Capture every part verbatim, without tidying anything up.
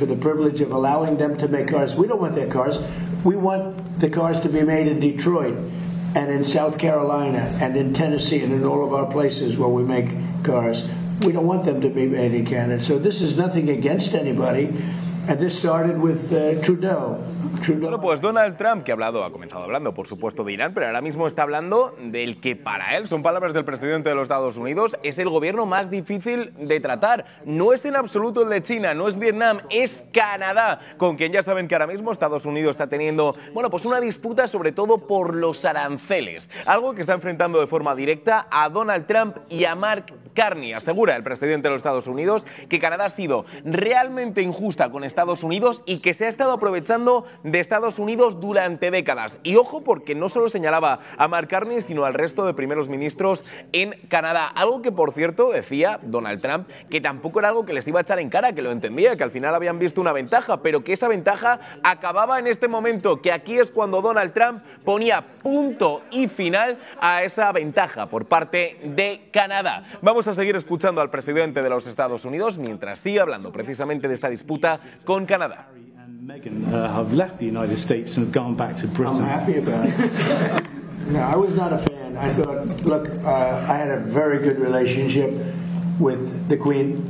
for the privilege of allowing them to make cars. We don't want their cars. We want the cars to be made in Detroit and in South Carolina and in Tennessee and in all of our places where we make cars. We don't want them to be made in Canada. So this is nothing against anybody. And this started with uh, Trudeau. Trudeau. Bueno, pues Donald Trump, que ha hablado, ha comenzado hablando, por supuesto, de Irán, pero ahora mismo está hablando del que para él, son palabras del presidente de los Estados Unidos, es el gobierno más difícil de tratar. No es en absoluto el de China, no es Vietnam, es Canadá, con quien ya saben que ahora mismo Estados Unidos está teniendo, bueno, pues una disputa sobre todo por los aranceles. Algo que está enfrentando de forma directa a Donald Trump y a Mark Carney. Asegura el presidente de los Estados Unidos que Canadá ha sido realmente injusta con Estados Unidos y que se ha estado aprovechando de Estados Unidos durante décadas. Y ojo, porque no solo señalaba a Mark Carney, sino al resto de primeros ministros en Canadá. Algo que, por cierto, decía Donald Trump, que tampoco era algo que les iba a echar en cara, que lo entendía, que al final habían visto una ventaja, pero que esa ventaja acababa en este momento, que aquí es cuando Donald Trump ponía punto y final a esa ventaja por parte de Canadá. Vamos a seguir escuchando al presidente de los Estados Unidos mientras sigue hablando precisamente de esta disputa con Canadá. Meghan uh, have left the United States and have gone back to Britain. I'm happy about it. No, I was not a fan. I thought, look, uh, I had a very good relationship with the Queen.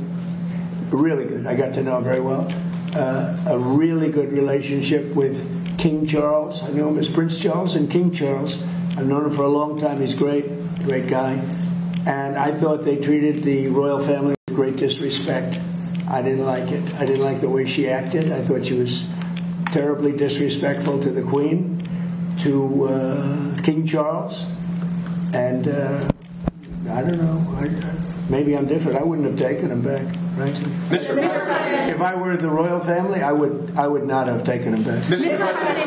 Really good. I got to know her very well. Uh, a really good relationship with King Charles. I knew him as Prince Charles and King Charles. I've known him for a long time. He's great, great guy. And I thought they treated the royal family with great disrespect. I didn't like it. I didn't like the way she acted. I thought she was terribly disrespectful to the Queen, to uh, King Charles, and uh, I don't know. I, I, maybe I'm different. I wouldn't have taken him back. Right? Mister President, if I were the royal family, I would. I would not have taken him back. Mister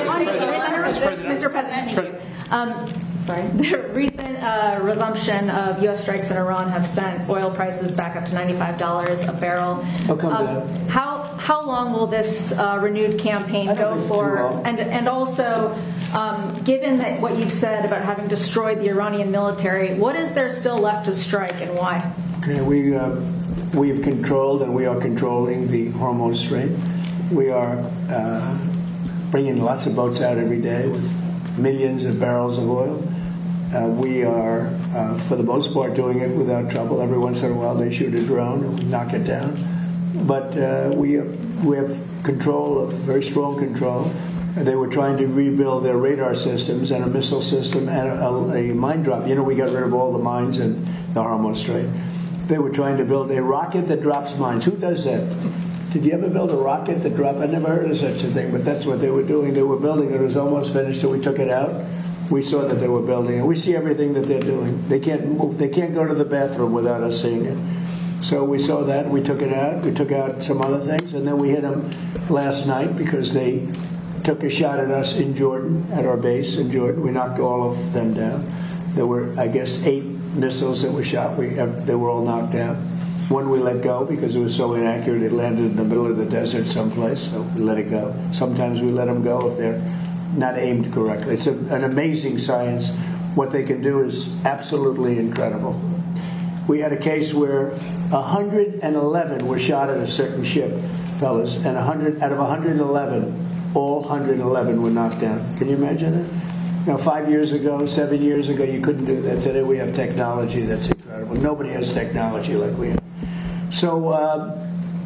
President, Mister President, um, sorry. The recent uh, resumption of U S strikes in Iran have sent oil prices back up to ninety-five dollars a barrel. I'll come um, down. How how long will this uh, renewed campaign go for? And and also, um, given that what you've said about having destroyed the Iranian military, what is there still left to strike and why? Okay, we uh, we've controlled and we are controlling the Hormuz Strait. We are uh, bringing lots of boats out every day with millions of barrels of oil. Uh, we are, uh, for the most part, doing it without trouble. Every once in a while they shoot a drone and we knock it down. But uh, we, we have control, of very strong control. They were trying to rebuild their radar systems and a missile system and a, a mine drop. You know, we got rid of all the mines in the Hormuz Strait. They were trying to build a rocket that drops mines. Who does that? Did you ever build a rocket that dropped? I never heard of such a thing, but that's what they were doing. They were building it. It was almost finished, so we took it out. We saw that they were building it. We see everything that they're doing. They can't move. They can't go to the bathroom without us seeing it. So we saw that. We took it out. We took out some other things, and then we hit them last night because they took a shot at us in Jordan, at our base in Jordan. We knocked all of them down. There were, I guess, eight missiles that were shot. We they were all knocked down. One we let go because it was so inaccurate. It landed in the middle of the desert someplace, so we let it go. Sometimes we let them go if they're not aimed correctly. It's a, an amazing science. What they can do is absolutely incredible. We had a case where one hundred eleven were shot at a certain ship, fellas, and one hundred out of one hundred eleven, all one hundred eleven were knocked down. Can you imagine that? Now, five years ago, seven years ago, you couldn't do that. Today we have technology that's incredible. Nobody has technology like we have. So uh,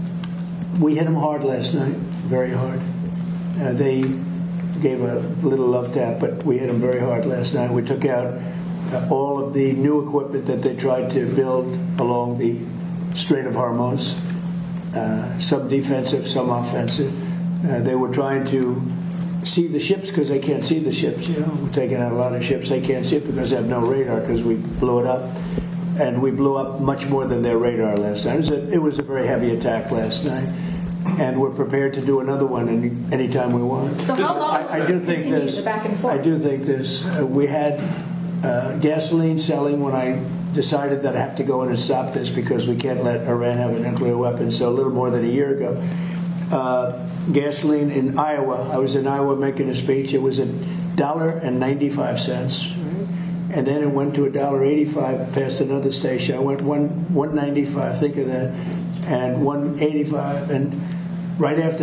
we hit them hard last night, very hard. Uh, they gave a little love tap, but we hit them very hard last night. We took out uh, all of the new equipment that they tried to build along the Strait of Hormuz, uh, some defensive, some offensive. Uh, they were trying to see the ships because they can't see the ships. You know, we're taking out a lot of ships. They can't see it because they have no radar because we blew it up. And we blew up much more than their radar last night. It was a, it was a very heavy attack last night. And we're prepared to do another one any anytime we want. So how long I, I do think this. The back and forth? I do think this. Uh, we had uh, gasoline selling when I decided that I have to go in and stop this because we can't let Iran have a nuclear weapon. So a little more than a year ago, uh, gasoline in Iowa. I was in Iowa making a speech. It was a dollar and ninety-five cents. And then it went to a dollar eighty-five past another station. I went one one ninety-five. Think of that, and one eighty-five, and right after